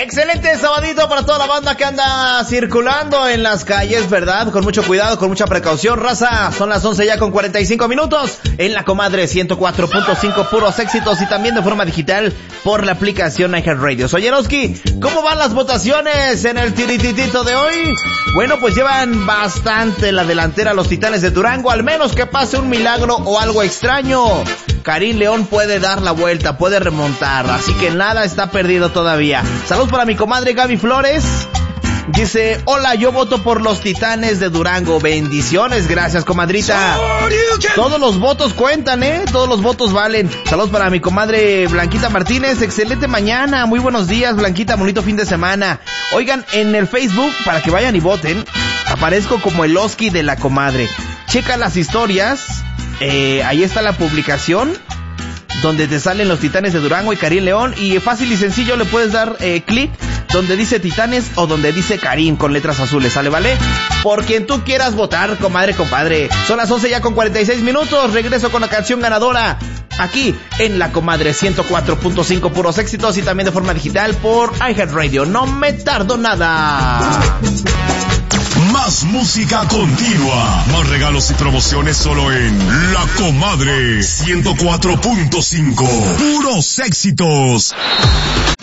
Excelente sabadito para toda la banda que anda circulando en las calles, ¿verdad? Con mucho cuidado, con mucha precaución, raza. Son las 11 ya con 45 minutos en La Comadre 104.5, puros éxitos, y también de forma digital por la aplicación iHeartRadio. Soy Eroski. ¿Cómo van las votaciones en el tirititito de hoy? Bueno, pues llevan bastante la delantera los Titanes de Durango, al menos que pase un milagro o algo extraño. Karim León puede dar la vuelta, puede remontar, así que nada está perdido todavía. Saludos para mi comadre Gaby Flores. Dice, hola, yo voto por los Titanes de Durango. Bendiciones, gracias, comadrita. Todos los votos cuentan, todos los votos valen. Saludos para mi comadre Blanquita Martínez. Excelente mañana, muy buenos días, Blanquita, bonito fin de semana. Oigan, en el Facebook, para que vayan y voten, aparezco como el Oski de la comadre. Checa las historias, ahí está la publicación donde te salen los Titanes de Durango y Karim León, y fácil y sencillo le puedes dar clic donde dice Titanes o donde dice Karim con letras azules, ¿sale, vale? Por quien tú quieras votar, comadre, compadre. Son las 11 ya con 46 minutos, regreso con la canción ganadora aquí en La Comadre 104.5, puros éxitos, y también de forma digital por iHeartRadio. No me tardo nada. Más música continua, más regalos y promociones solo en La Comadre 104.5, puros éxitos.